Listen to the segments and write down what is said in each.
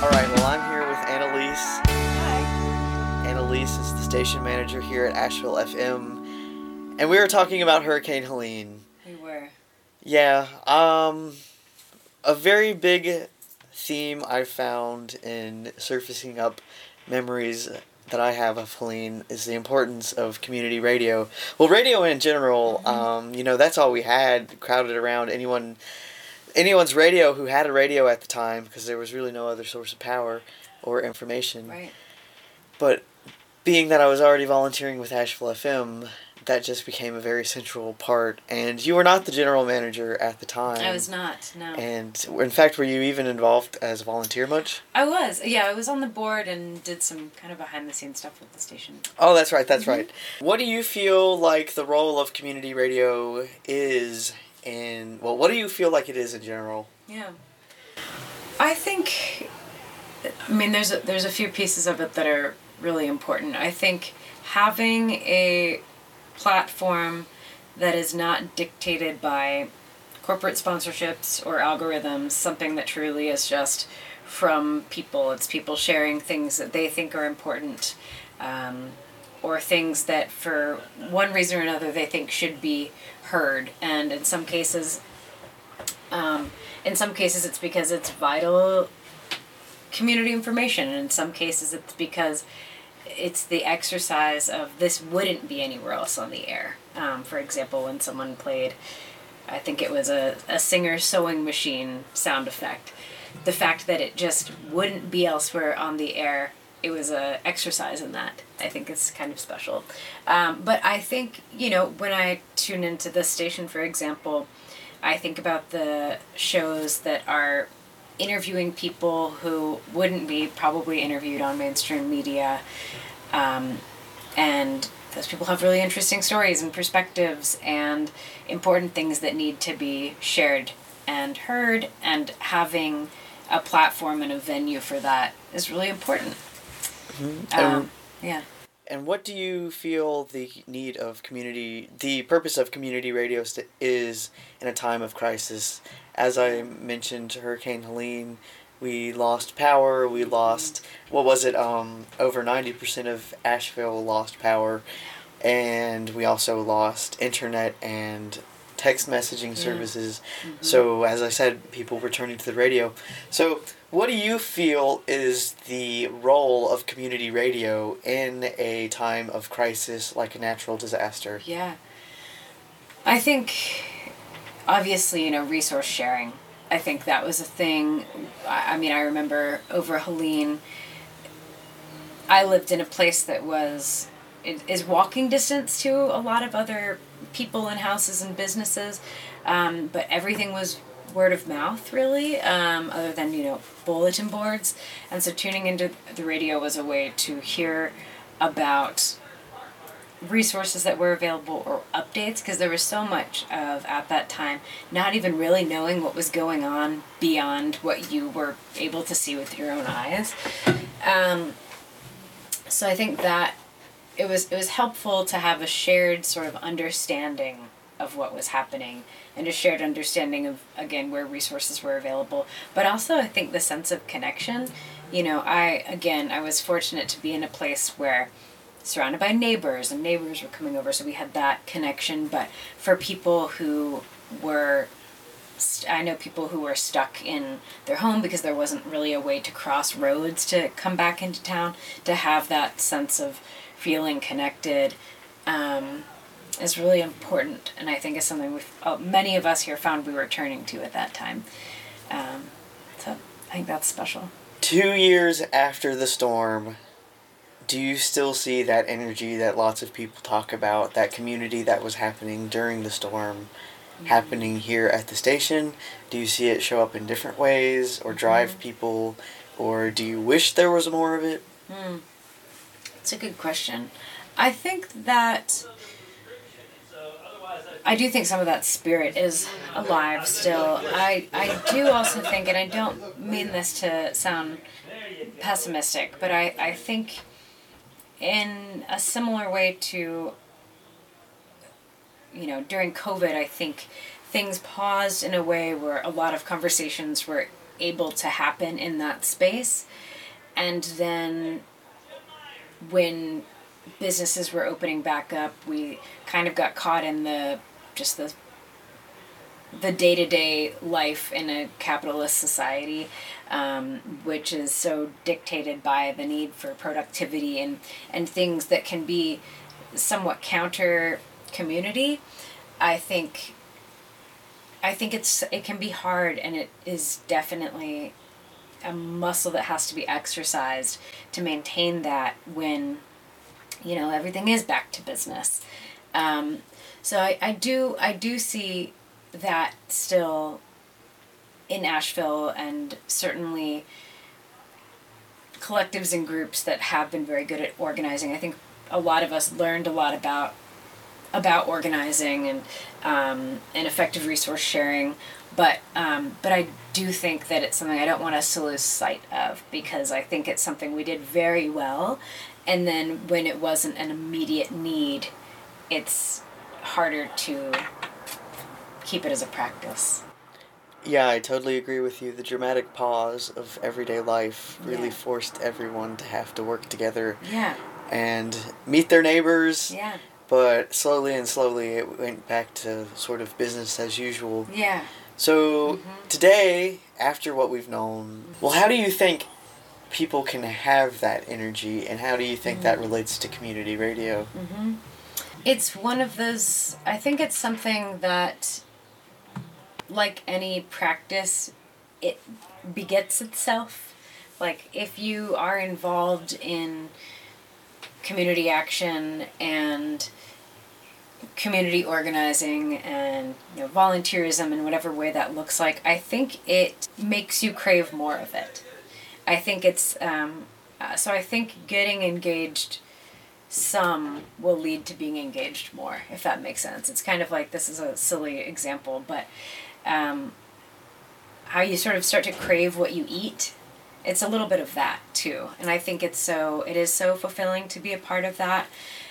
Alright, well, I'm here with Annalise. Hi. Annalise is the station manager here at Asheville FM, and we were talking about Hurricane Helene. We were. Yeah, a very big theme I found in surfacing up memories that I have of Helene is the importance of community radio. Well, radio in general, that's all we had crowded around anyone's radio who had a radio at the time, because there was really no other source of power or information. Right. But being that I was already volunteering with Asheville FM, that just became a very central part. And you were not the general manager at the time. I was not, no. And in fact, were you even involved as a volunteer much? I was, yeah. I was on the board and did some kind of behind-the-scenes stuff with the station. Oh, that's right. What do you feel like the role of community radio is what do you feel like it is in general? Yeah. I think, there's a few pieces of it that are really important. I think having a platform that is not dictated by corporate sponsorships or algorithms, something that truly is just from people. It's people sharing things that they think are important, or things that for one reason or another they think should be heard. And in some cases it's because it's vital community information, and in some cases it's because it's the exercise of this wouldn't be anywhere else on the air. For example, when someone played, I think it was a Singer sewing machine sound effect, the fact that it just wouldn't be elsewhere on the air, it was a exercise in that. I think it's kind of special. But I think, when I tune into this station, for example, I think about the shows that are interviewing people who wouldn't be probably interviewed on mainstream media. And those people have really interesting stories and perspectives and important things that need to be shared and heard, and having a platform and a venue for that is really important. Mm-hmm. Yeah. And what do you feel the purpose of community radio is in a time of crisis? As I mentioned, Hurricane Helene, we lost power, we lost, over 90% of Asheville lost power, and we also lost internet and text messaging services. Mm-hmm. So, as I said, people were turning to the radio. So, what do you feel is the role of community radio in a time of crisis like a natural disaster? Yeah. I think, obviously, resource sharing. I think that was a thing. I remember over Helene, I lived in a place that is walking distance to a lot of other people and houses and businesses, but everything was word of mouth, really, other than, bulletin boards. And so tuning into the radio was a way to hear about resources that were available or updates, because there was so much of, at that time, not even really knowing what was going on beyond what you were able to see with your own eyes. So I think that it was helpful to have a shared sort of understanding of what was happening, and a shared understanding of, again, where resources were available, but also I think the sense of connection. I was fortunate to be in a place where surrounded by neighbors, and neighbors were coming over, so we had that connection. But for people who were, I know people who were stuck in their home because there wasn't really a way to cross roads to come back into town, to have that sense of feeling connected is really important, and I think is something many of us here found we were turning to at that time. So I think that's special. 2 years after the storm, do you still see that energy that lots of people talk about, that community that was happening during the storm, happening here at the station? Do you see it show up in different ways, or drive people, or do you wish there was more of it? It's a good question. I think that I do think some of that spirit is alive still. I do also think, and I don't mean this to sound pessimistic, but I think in a similar way to, during COVID, I think things paused in a way where a lot of conversations were able to happen in that space. And then when businesses were opening back up, we kind of got caught in the day-to-day life in a capitalist society, which is so dictated by the need for productivity and things that can be somewhat counter community. I think it can be hard, and it is definitely a muscle that has to be exercised to maintain that when, everything is back to business. So I do see that still in Asheville, and certainly collectives and groups that have been very good at organizing. I think a lot of us learned a lot about organizing and effective resource sharing, but I do think that it's something I don't want us to lose sight of, because I think it's something we did very well, and then when it wasn't an immediate need, it's harder to keep it as a practice. Yeah, I totally agree with you. The dramatic pause of everyday life really Yeah. forced everyone to have to work together Yeah. and meet their neighbors. Yeah. But slowly and slowly it went back to sort of business as usual. Yeah. So today, after what we've known, well, how do you think people can have that energy, and how do you think that relates to community radio? It's one of those, I think it's something that, like any practice, it begets itself. Like, if you are involved in community action and community organizing and volunteerism in whatever way that looks like, I think it makes you crave more of it. I think it's so I think getting engaged some will lead to being engaged more, if that makes sense. It's kind of like, this is a silly example, but how you sort of start to crave what you eat, it's a little bit of that too. And I think it is so fulfilling to be a part of that,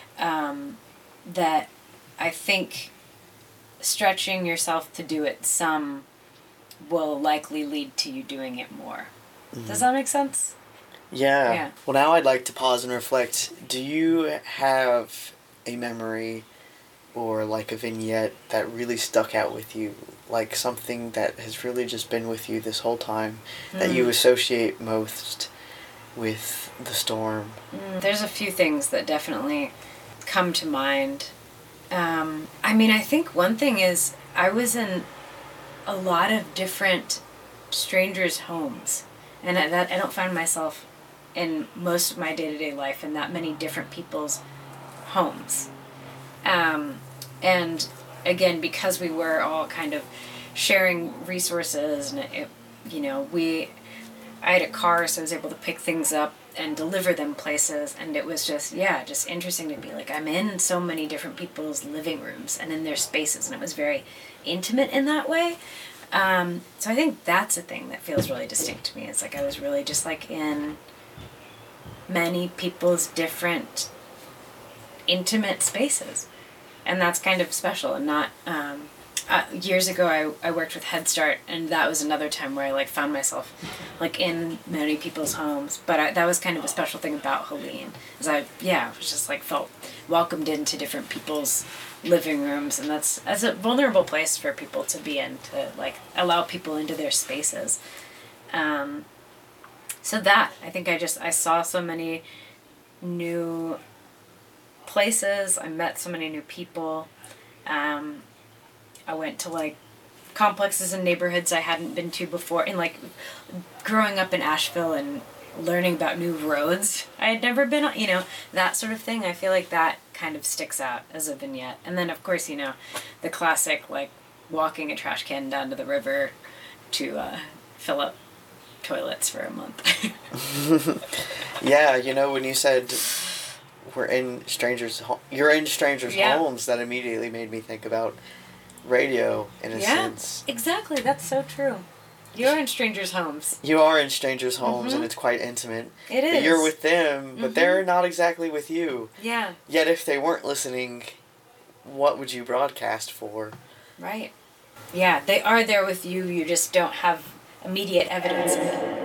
that I think stretching yourself to do it some will likely lead to you doing it more. Does that make sense? Yeah. Well, now I'd like to pause and reflect. Do you have a memory or like a vignette that really stuck out with you? Like something that has really just been with you this whole time that you associate most with the storm? There's a few things that definitely come to mind. I think one thing is, I was in a lot of different strangers' homes, and I don't find myself in most of my day-to-day life in that many different people's homes. And again, because we were all kind of sharing resources, and I had a car, so I was able to pick things up and deliver them places, and it was just interesting to be like, I'm in so many different people's living rooms and in their spaces, and it was very intimate in that way. So I think that's a thing that feels really distinct to me. It's like I was really just like in many people's different intimate spaces, and that's kind of special. And not years ago I worked with Head Start, and that was another time where I like found myself like in many people's homes, but that was kind of a special thing about Helene, is I was just like felt welcomed into different people's living rooms, and that's a vulnerable place for people to be in, to like allow people into their spaces. So that, I think I saw so many new places, I met so many new people. I went to like complexes and neighborhoods I hadn't been to before, and like growing up in Asheville and learning about new roads I had never been on, that sort of thing. I feel like that kind of sticks out as a vignette. And then of course, the classic like walking a trash can down to the river to fill up toilets for a month. Yeah, when you said you're in strangers' homes, that immediately made me think about radio in a sense. Exactly. That's so true. You're in strangers' homes. You are in strangers' homes, and it's quite intimate. It is. But you're with them, but they're not exactly with you. Yeah. Yet if they weren't listening, what would you broadcast for? Right. Yeah, they are there with you. You just don't have immediate evidence of it.